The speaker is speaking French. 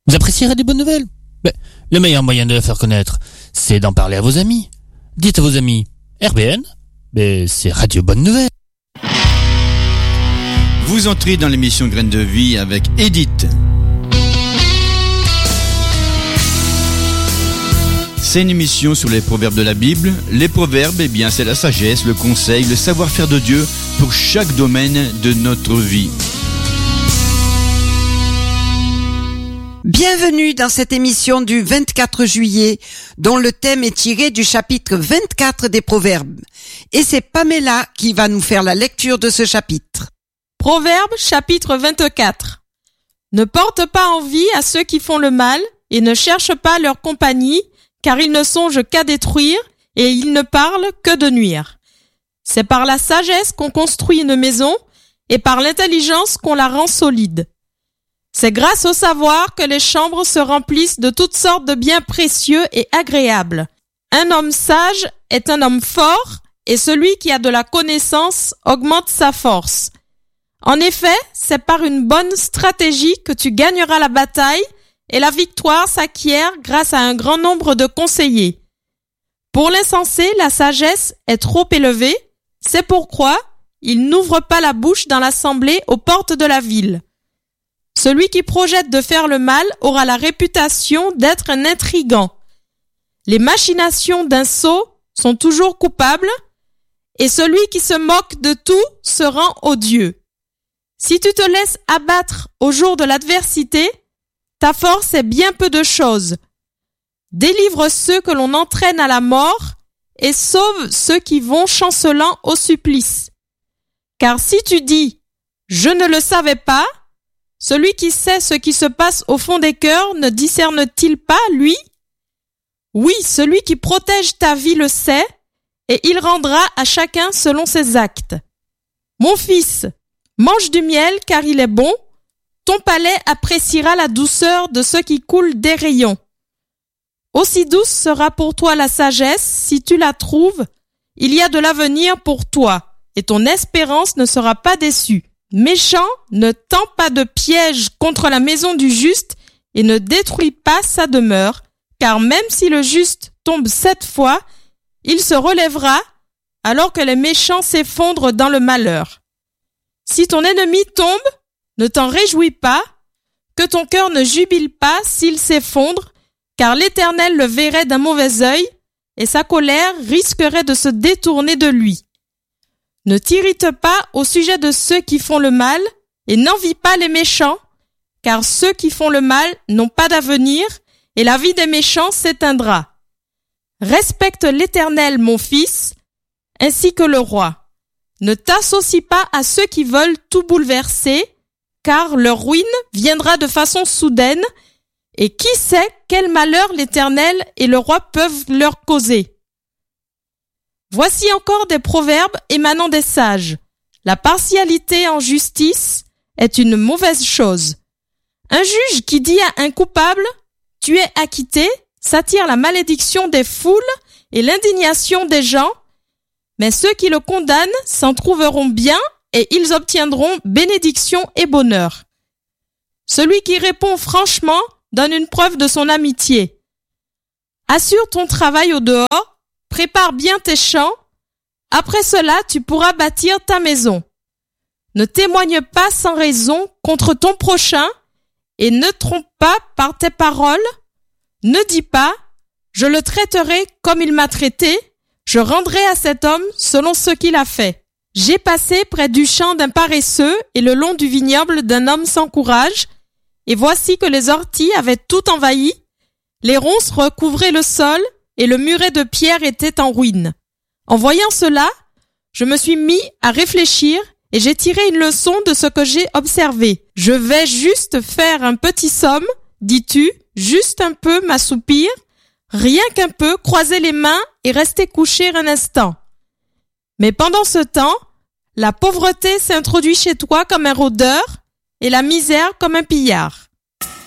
Vous apprécierez des bonnes nouvelles. Mais le meilleur moyen de la faire connaître, c'est d'en parler à vos amis. Dites à vos amis, RBN, c'est Radio Bonne Nouvelle. Vous entrez dans l'émission Graines de Vie avec Edith. C'est une émission sur les proverbes de la Bible. Les proverbes, c'est la sagesse, le conseil, le savoir-faire de Dieu pour chaque domaine de notre vie. Bienvenue dans cette émission du 24 juillet, dont le thème est tiré du chapitre 24 des Proverbes. Et c'est Pamela qui va nous faire la lecture de ce chapitre. Proverbes chapitre 24. Ne porte pas envie à ceux qui font le mal et ne cherche pas leur compagnie, car ils ne songent qu'à détruire et ils ne parlent que de nuire. C'est par la sagesse qu'on construit une maison et par l'intelligence qu'on la rend solide. C'est grâce au savoir que les chambres se remplissent de toutes sortes de biens précieux et agréables. Un homme sage est un homme fort et celui qui a de la connaissance augmente sa force. En effet, c'est par une bonne stratégie que tu gagneras la bataille et la victoire s'acquiert grâce à un grand nombre de conseillers. Pour l'insensé, la sagesse est trop élevée, c'est pourquoi il n'ouvre pas la bouche dans l'assemblée aux portes de la ville. Celui qui projette de faire le mal aura la réputation d'être un intrigant. Les machinations d'un sot sont toujours coupables, et celui qui se moque de tout se rend odieux. Si tu te laisses abattre au jour de l'adversité, ta force est bien peu de choses. Délivre ceux que l'on entraîne à la mort et sauve ceux qui vont chancelant au supplice. Car si tu dis « Je ne le savais pas », celui qui sait ce qui se passe au fond des cœurs ne discerne-t-il pas, lui? Oui, celui qui protège ta vie le sait, et il rendra à chacun selon ses actes. Mon fils, mange du miel car il est bon, ton palais appréciera la douceur de ce qui coule des rayons. Aussi douce sera pour toi la sagesse, si tu la trouves, il y a de l'avenir pour toi, et ton espérance ne sera pas déçue. Méchant, ne tend pas de piège contre la maison du juste et ne détruis pas sa demeure, car même si le juste tombe 7 fois, il se relèvera alors que les méchants s'effondrent dans le malheur. Si ton ennemi tombe, ne t'en réjouis pas, que ton cœur ne jubile pas s'il s'effondre, car l'Éternel le verrait d'un mauvais œil et sa colère risquerait de se détourner de lui. Ne t'irrite pas au sujet de ceux qui font le mal et n'envie pas les méchants, car ceux qui font le mal n'ont pas d'avenir et la vie des méchants s'éteindra. Respecte l'Éternel, mon fils, ainsi que le roi. Ne t'associe pas à ceux qui veulent tout bouleverser, car leur ruine viendra de façon soudaine, et qui sait quel malheur l'Éternel et le roi peuvent leur causer. Voici encore des proverbes émanant des sages. La partialité en justice est une mauvaise chose. Un juge qui dit à un coupable « Tu es acquitté » s'attire la malédiction des foules et l'indignation des gens, mais ceux qui le condamnent s'en trouveront bien et ils obtiendront bénédiction et bonheur. Celui qui répond franchement donne une preuve de son amitié. Assure ton travail au dehors, prépare bien tes champs, après cela tu pourras bâtir ta maison. Ne témoigne pas sans raison contre ton prochain et ne trompe pas par tes paroles. Ne dis pas « Je le traiterai comme il m'a traité, je rendrai à cet homme selon ce qu'il a fait. J'ai passé près du champ d'un paresseux et le long du vignoble d'un homme sans courage, et voici que les orties avaient tout envahi, les ronces recouvraient le sol, et le muret de pierre était en ruine. En voyant cela, je me suis mis à réfléchir et j'ai tiré une leçon de ce que j'ai observé. Je vais juste faire un petit somme, dis-tu, juste un peu m'assoupir, rien qu'un peu croiser les mains et rester couché un instant. Mais pendant ce temps, la pauvreté s'introduit chez toi comme un rôdeur et la misère comme un pillard.